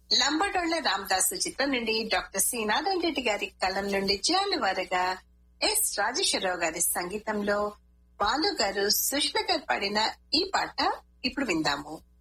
లంబడోళ్ల రామదాసు చిత్రం నుండి doctor C Narayana Reddy గారి కలం నుండి జాలువారగా ఎస్ రాజేశ్వరరావు గారి సంగీతంలో బాలు గారు సుష్మ గారు పాడిన ఈ పాట ఇప్పుడు విందాము.